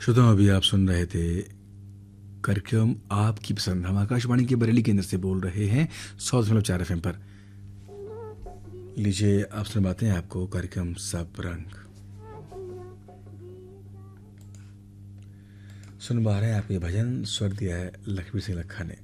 श्रोताओं, अभी आप सुन रहे थे कार्यक्रम आपकी पसंद। हम आकाशवाणी के बरेली केंद्र से बोल रहे हैं 100.4 FM पर। लीजिए आप सुनवाते हैं आपको कार्यक्रम सब रंग। सुनवा रहे हैं आपके भजन, स्वर दिया है लखबीर सिंह लखा ने।